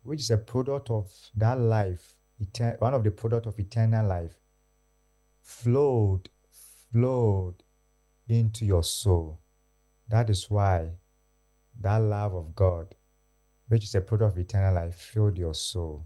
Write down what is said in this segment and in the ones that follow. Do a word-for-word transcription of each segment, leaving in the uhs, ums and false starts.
which is a product of that life, etern- one of the product of eternal life, flowed, flowed into your soul. That is why that love of God, which is a product of eternal life, filled your soul.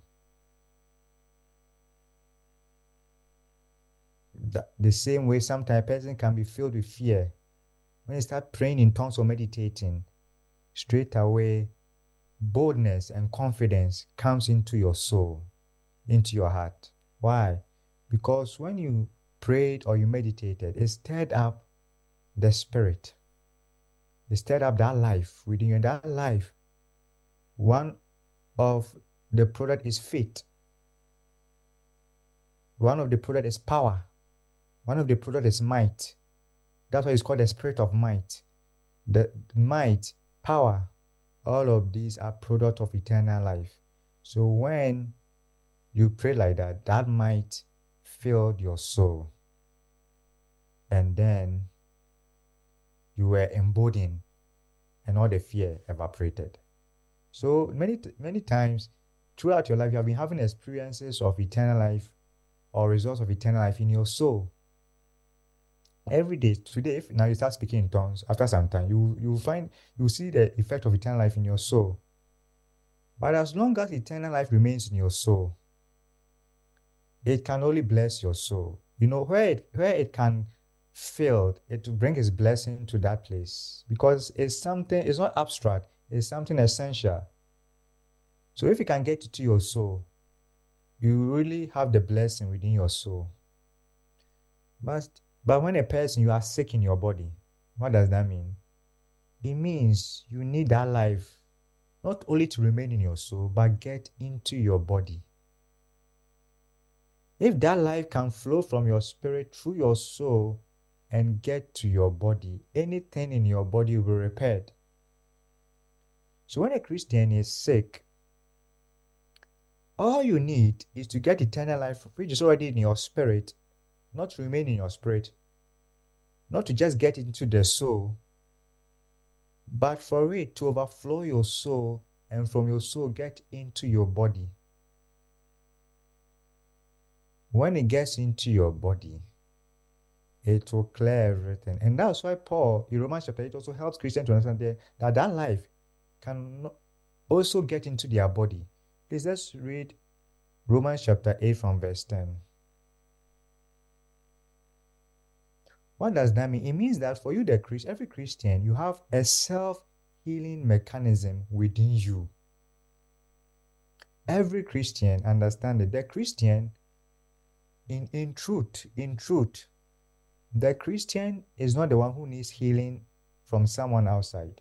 The, the same way sometimes a person can be filled with fear. When you start praying in tongues or meditating, straight away boldness and confidence comes into your soul, into your heart. Why? Because when you prayed or you meditated, it stirred up the spirit. It stirred up that life within you. And that life, one of the product is faith. One of the product is power. One of the product is might. That's why it's called the spirit of might. The might, power, all of these are product of eternal life. So when you pray like that, that might filled your soul. And then you were emboldened and all the fear evaporated. So many, many times throughout your life, you have been having experiences of eternal life or results of eternal life in your soul. Every day, today, if now you start speaking in tongues, after some time, you you find you see the effect of eternal life in your soul. But as long as eternal life remains in your soul, it can only bless your soul. You know, where it where it can fail, it will bring his blessing to that place. Because it's something, it's not abstract, it's something essential. So if you can get it to your soul, you really have the blessing within your soul. But but when a person you are sick in your body, what does that mean? It means you need that life not only to remain in your soul, but get into your body. If that life can flow from your spirit through your soul and get to your body, anything in your body will be repaired. So when a Christian is sick, all you need is to get eternal life, which is already in your spirit, not to remain in your spirit, not to just get into the soul, but for it to overflow your soul and from your soul get into your body. When it gets into your body, it will clear everything. And that's why Paul, in Romans chapter eight, also helps Christians to understand that that life can also get into their body. Please let's read Romans chapter eight from verse ten. What does that mean? It means that for you, the Christ, every Christian, you have a self-healing mechanism within you. Every Christian, understand it. The Christian, in, in truth, in truth, the Christian is not the one who needs healing from someone outside.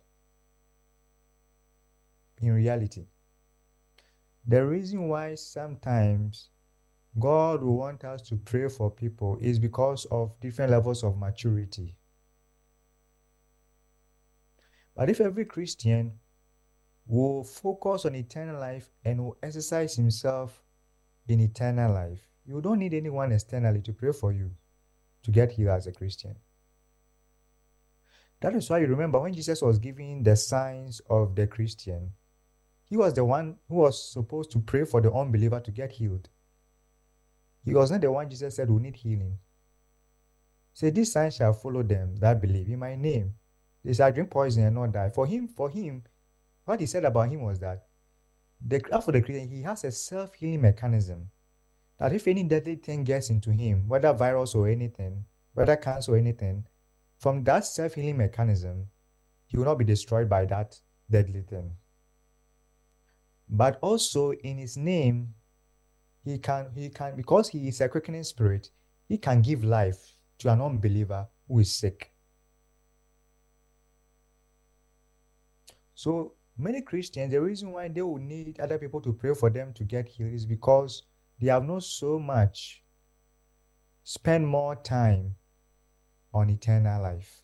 In reality, the reason why sometimes God will want us to pray for people is because of different levels of maturity. But if every Christian will focus on eternal life and will exercise himself in eternal life, you don't need anyone externally to pray for you to get healed as a Christian. That is why you remember when Jesus was giving the signs of the Christian, he was the one who was supposed to pray for the unbeliever to get healed. He was not the one Jesus said will need healing. Say, these signs shall follow them that believe in my name. They shall drink poison and not die. For him, for him, what he said about him was that the for the Christian, he has a self-healing mechanism. That if any deadly thing gets into him, whether virus or anything, whether cancer or anything, from that self-healing mechanism, he will not be destroyed by that deadly thing. But also in his name, he can, he can, because he is a quickening spirit, he can give life to an unbeliever who is sick. So many Christians, the reason why they will need other people to pray for them to get healed is because they have not so much spend more time on eternal life.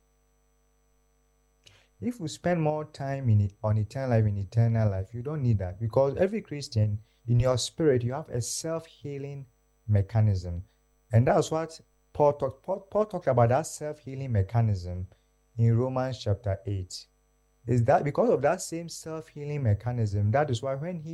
If you spend more time in it, on eternal life in eternal life, you don't need that, because every Christian, in your spirit, you have a self-healing mechanism. And that's what Paul talked, Paul, Paul talked about, that self-healing mechanism in Romans chapter eight. Is that because of that same self-healing mechanism, that is why when he